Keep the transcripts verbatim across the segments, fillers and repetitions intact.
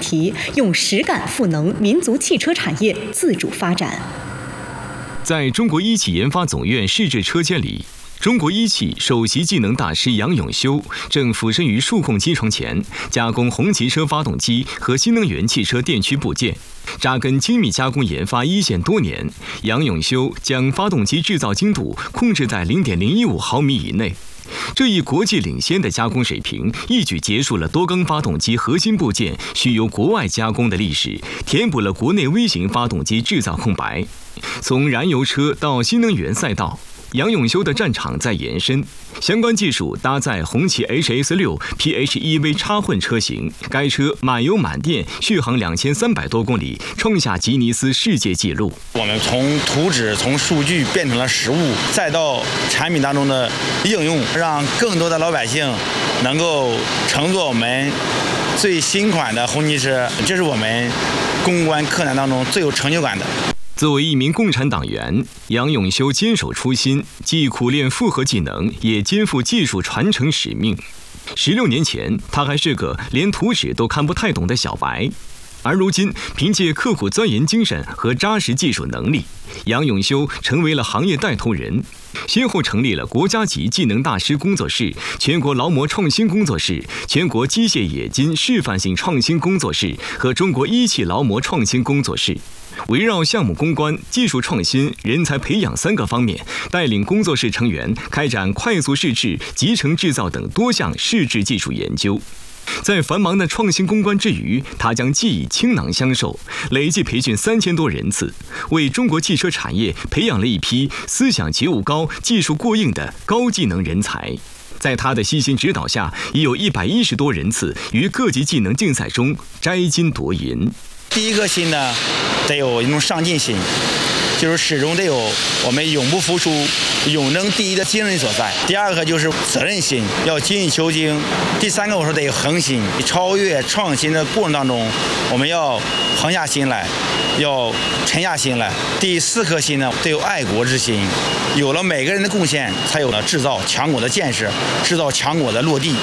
题，用实干赋能民族汽车产业自主发展。 在中国一汽研发总院试制车间里，中国一汽首席技能大师杨永修正俯身于数控机床前，加工红旗车发动机和新能源汽车电驱部件。扎根精密加工研发一线多年，杨永修将发动机制造精度控制在 零点零一五毫米以内。这一国际领先的加工水平，一举结束了多缸发动机核心部件需由国外加工的历史，填补了国内微型发动机制造空白。从燃油车到新能源赛道，杨永修的战场在延伸，相关技术搭载红旗 H S 六 P H E V 插混车型，该车满油满电续航两千三百多公里，创下吉尼斯世界纪录。 我们从图纸、从数据变成了实物，再到产品当中的应用，让更多的老百姓能够乘坐我们最新款的红旗车，这是我们攻关克难当中最有成就感的。 作为一名共产党员，杨永修坚守初心，既苦练复合技能，也肩负技术传承使命。十六年前，他还是个连图纸都看不太懂的小白，而如今，凭借刻苦钻研精神和扎实技术能力，杨永修成为了行业带头人，先后成立了国家级技能大师工作室、全国劳模创新工作室、全国机械冶金示范性创新工作室和中国一汽劳模创新工作室。围绕项目攻关、技术创新、人才培养三个方面，带领工作室成员开展快速试制、集成制造等多项试制技术研究。在繁忙的创新攻关之余，他将技艺倾囊相授，累计培训三千多人次，为中国汽车产业培养了一批思想觉悟高、技术过硬的高技能人才。在他的悉心指导下，已有一百一十多人次于各级技能竞赛中摘金夺银。 第一个心呢，得有一种上进心，就是始终得有我们永不服输、永争第一的精神所在。第二个就是责任心，要精益求精。第三个我说得有恒心，超越创新的过程当中，我们要横下心来，要沉下心来。第四颗心呢，得有爱国之心。有了每个人的贡献，才有了制造强国的建设，制造强国的落地。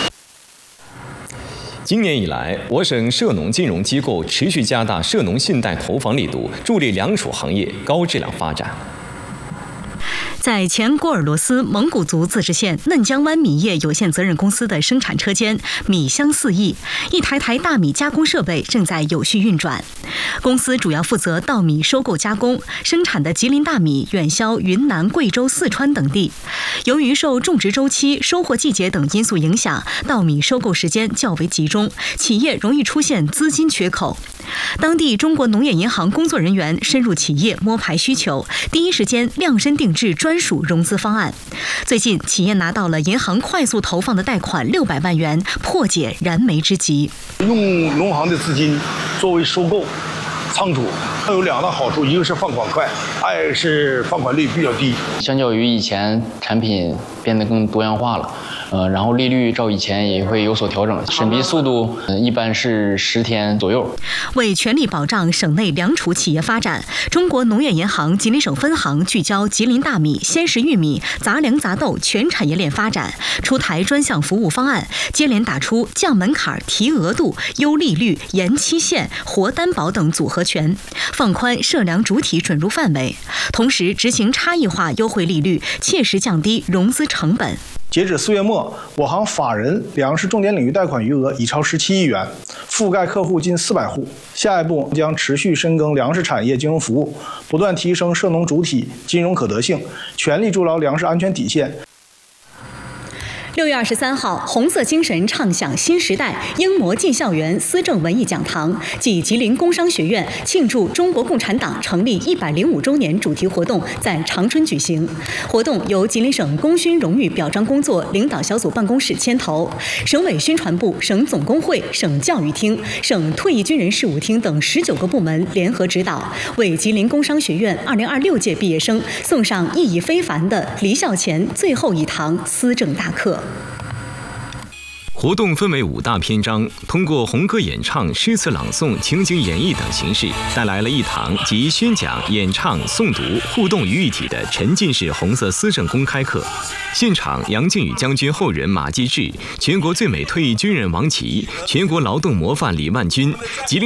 今年以来，我省涉农金融机构持续加大涉农信贷投放力度，助力粮储行业高质量发展。 在前鄂尔多斯蒙古族自治县嫩江湾米业有限责任公司的生产车间，米香四溢，一台台大米加工设备正在有序运转。公司主要负责稻米收购加工，生产的吉林大米远销云南、贵州、四川等地。由于受种植周期、收获季节等因素影响，稻米收购时间较为集中，企业容易出现资金缺口。当地中国农业银行工作人员深入企业摸排需求，第一时间量身定制专属融资方案。最近，企业拿到了银行快速投放的贷款六百万元，破解燃眉之急。 用农行的资金作为收购仓储，它有两大好处，一个是放款快，二是放款率比较低。 相较于以前，产品变得更多样化了。呃，然后利率照以前也会有所调整，审批速度、呃、一般是十天左右。 为全力保障省内粮储企业发展，中国农业银行吉林省分行聚焦吉林大米、鲜食玉米、杂粮杂豆全产业链发展，出台专项服务方案，接连打出降门槛、提额度、优利率、延期限、活担保等组合拳，放宽涉粮主体准入范围，同时执行差异化优惠利率，切实降低融资成本。 截止四月末，我行法人粮食重点领域贷款余额已超十七亿元，覆盖客户近四百户。下一步将持续深耕粮食产业金融服务，不断提升涉农主体金融可得性，全力筑牢粮食安全底线。 六月二十三号，红色精神唱响新时代英模进校园思政文艺讲堂暨吉林工商学院庆祝中国共产党成立一百零五周年主题活动在长春举行。活动由吉林省功勋荣誉表彰工作领导小组办公室牵头，省委宣传部、省总工会、省教育厅、省退役军人事务厅等十九个部门联合指导，为吉林工商学院二零二六届毕业生送上意义非凡的离校前最后一堂思政大课。 活动分为五大篇章，通过红歌演唱、诗词朗诵、情景演绎等形式，带来了一堂集宣讲、演唱、诵读、互动于一体的沉浸式红色思政公开课。现场，杨靖宇将军后人马继志、全国最美退役军人王琦、全国劳动模范李万军、吉林